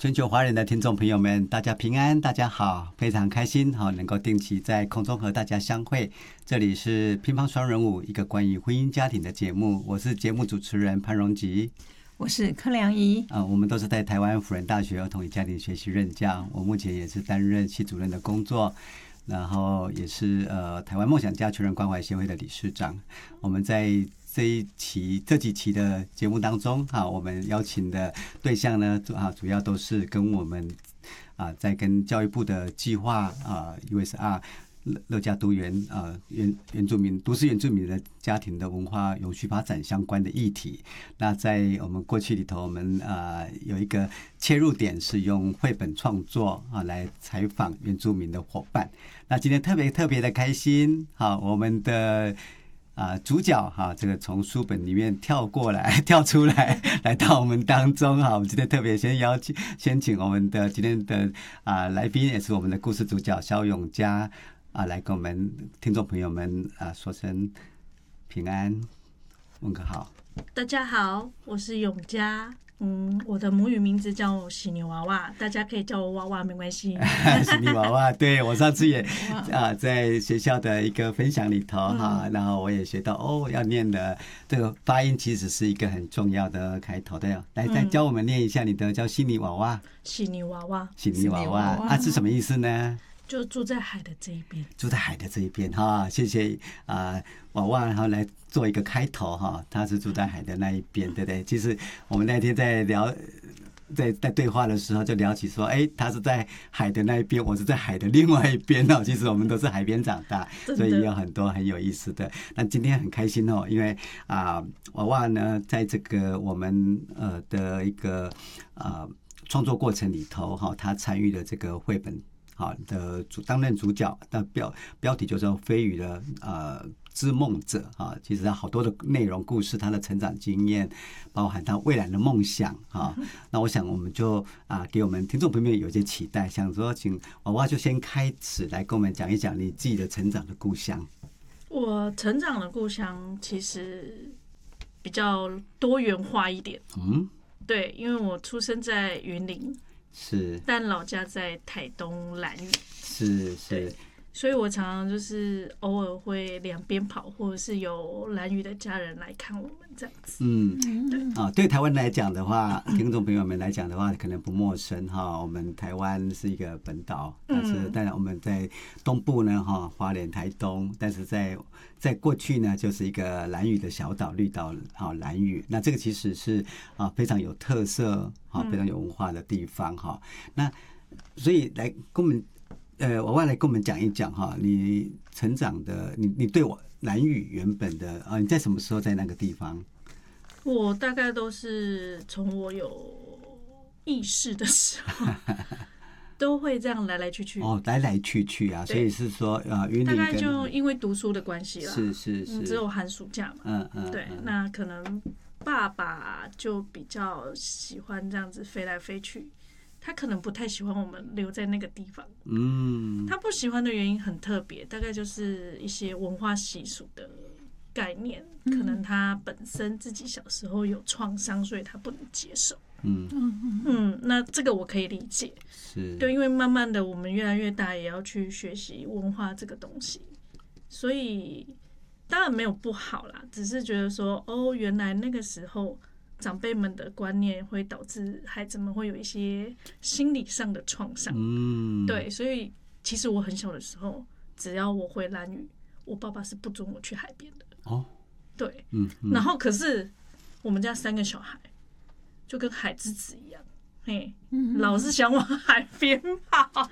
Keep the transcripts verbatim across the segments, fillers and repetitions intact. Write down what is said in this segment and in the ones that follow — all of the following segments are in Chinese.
全球华人的听众朋友们，大家平安，大家好，非常开心好能够定期在空中和大家相会。这里是乒乓双人舞，一个关于婚姻家庭的节目，我是节目主持人潘荣吉， 我是柯良仪、 呃、我们都是在台湾辅仁大学儿童与家庭学习任教，我目前也是担任系主任的工作，然后也是呃台湾梦想家全人关怀协会的理事长。我们在这一期这几期的节目当中啊，我们邀请的对象呢啊，主要都是跟我们啊在跟教育部的计划啊 U S R 乐家都原啊原原住民都市原住民的家庭的文化永续发展相关的议题。那在我们过去里头，我们啊有一个切入点是用绘本创作啊来采访原住民的伙伴。那今天特别特别的开心，好，我们的啊，主角哈，这个从书本里面跳过来、跳出来，来到我们当中哈。我们今天特别先邀请、先请我们的今天的啊来宾，也是我们的故事主角萧永嘉啊，来跟我们听众朋友们啊说声平安，问个好。 大家好，我是永嘉。嗯，我的母语名字叫喜牛娃娃，大家可以叫我娃娃没关系。 喜牛娃娃，对，我上次也啊在学校的一个分享里头哈、嗯，然后我也学到哦，要念的这个发音其实是一个很重要的开头的。来，再教我们念一下你的叫喜牛娃娃。 喜牛娃娃， 喜牛娃娃啊，是什么意思呢？ 就住在海的这一边， 住在海的这一边哈，谢谢啊、呃，娃娃，然后来做一个开头哈，他是住在海的那一边，对不对？其实我们那天在聊，在在对话的时候就聊起说，哎，他是在海的那一边，我是在海的另外一边哦。其实我们都是海边长大，所以也有很多很有意思的。那今天很开心哦，因为啊、呃，娃娃呢，在这个我们呃的一个啊、呃、创作过程里头哈，他参与了这个绘本。好的主担任主角，那标标题就叫飞羽的呃织梦者啊，其实他好多的内容故事，他的成长经验，包含他未来的梦想啊。那我想我们就啊给我们听众朋友们有一些期待，想说请娃娃就先开始来跟我们讲一讲你自己的成长的故乡。 我成长的故乡其实比较多元化一点，嗯，对，因为我出生在云林。 是， 但老家在台东兰屿， 是是， 所以我常常就是偶尔会两边跑，或者是有兰屿的家人来看我们这样子。嗯， 对啊，对台湾来讲的话，听众朋友们来讲的话，可能不陌生哈。我们台湾是一个本岛，但是当然我们在东部呢哈，花莲、台东，但是在在过去呢，就是一个兰屿的小岛绿岛啊，兰屿。那这个其实是啊非常有特色啊，非常有文化的地方哈。那所以来跟我们呃，娃娃来跟我们讲一讲哈，你成长的，你你对我兰屿原本的啊，你在什么时候在那个地方？ 我大概都是从我有意识的时候。都会这样来来去去哦，来来去去啊，所以是说啊，云林大概就因为读书的关系啦， 是是是、嗯， 只有寒暑假嘛， 嗯嗯， 对，那可能爸爸就比较喜欢这样子飞来飞去，他可能不太喜欢我们留在那个地方，嗯，他不喜欢的原因很特别，大概就是一些文化习俗的概念，可能他本身自己小时候有创伤，所以他不能接受。嗯嗯，那这个我可以理解，是对，因为慢慢的我们越来越大，也要去学习文化这个东西，所以当然没有不好啦，只是觉得说，哦，原来那个时候长辈们的观念会导致孩子们会有一些心理上的创伤。嗯，对，所以其实我很小的时候，只要我回兰屿，我爸爸是不准我去海边的。哦，对，嗯，然后可是我们家三个小孩。就跟海之子一样，嘿，老是想往海边跑，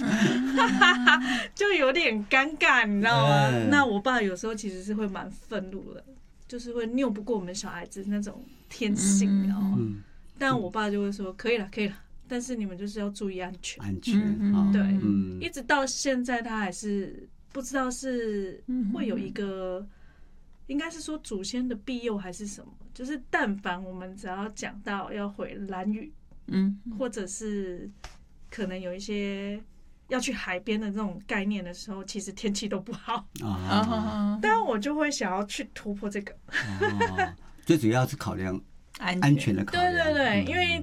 就有点尴尬，你知道吗？嗯、那我爸有时候其实是会蛮愤怒的，就是会拗不过我们小孩子那种天性，你知道吗？嗯、但我爸就会说：“可以了，可以了，但是你们就是要注意安全。”安全，对，嗯、一直到现在他还是不知道是会有一个。应该是说祖先的庇佑还是什么，就是但凡我们只要讲到要回兰屿，嗯，或者是可能有一些要去海边的这种概念的时候，其实天气都不好啊，但我就会想要去突破这个。 哦，最主要是考量安全的考量。 对对对，因为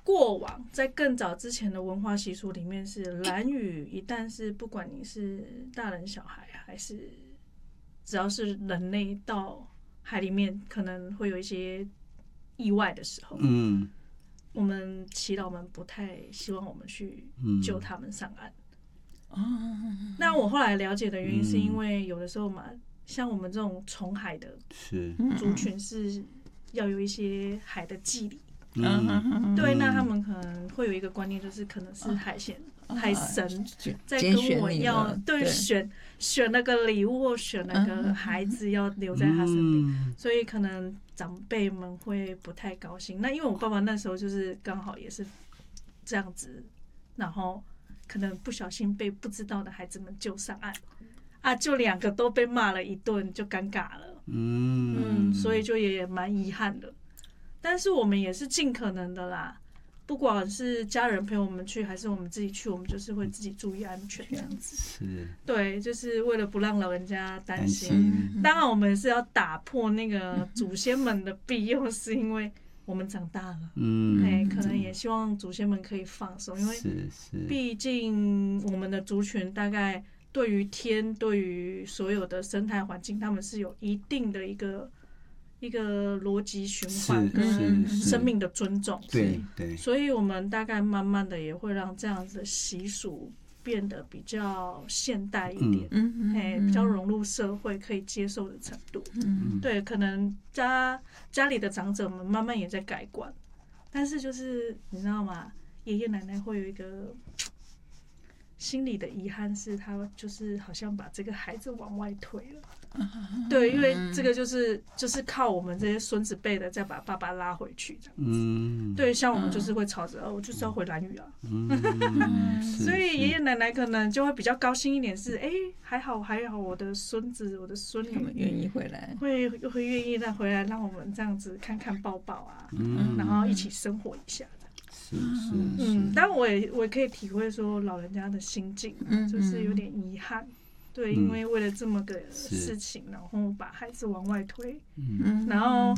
过往在更早之前的文化习俗里面是兰屿，一旦是不管你是大人小孩还是只要是人类到海里面可能会有一些意外的时候，嗯，我们耆老们不太希望我们去救他们上岸。嗯，那我后来了解的原因是因为有的时候嘛，像我们这种从海的族群是要有一些海的祭礼。嗯，对，那他们可能会有一个观念，就是可能是海鲜、啊、海神在跟我要对选选那个礼物或选那个孩子要留在他身边，嗯、所以可能长辈们会不太高兴。那因为我爸爸那时候就是刚好也是这样子，然后可能不小心被不知道的孩子们救上岸，啊，就两个都被骂了一顿，就尴尬了。嗯, 嗯所以就也蛮遗憾的。但是我们也是尽可能的啦，不管是家人陪我们去，还是我们自己去，我们就是会自己注意安全这样子。是，对，就是为了不让老人家担心。当然，我们是要打破那个祖先们的庇佑，是因为我们长大了，嗯，哎，可能也希望祖先们可以放手，因为毕竟我们的族群大概对于天、对于所有的生态环境，他们是有一定的一个。一个逻辑循环跟生命的尊重， 对对， 所以我们大概慢慢的也会让这样子的习俗变得比较现代一点，嗯哎，比较融入社会可以接受的程度，嗯，对，可能家家里的长者们慢慢也在改观，但是就是你知道吗？爷爷奶奶会有一个心里的遗憾，是他就是好像把这个孩子往外推了。对，因为这个就是就是靠我们这些孙子辈的再把爸爸拉回去这样子。嗯，对，像我们就是会吵着，哦，我就是要回兰屿啊。嗯，所以爷爷奶奶可能就会比较高兴一点，是哎，还好还好，我的孙子我的孙女愿意回来， 会会愿意再回来，让我们这样子看看抱抱啊，嗯，然后一起生活一下。 是是嗯，但我也我也可以体会说老人家的心境，就是有点遗憾。对，因为为了这么个事情，然后把孩子往外推，嗯、然后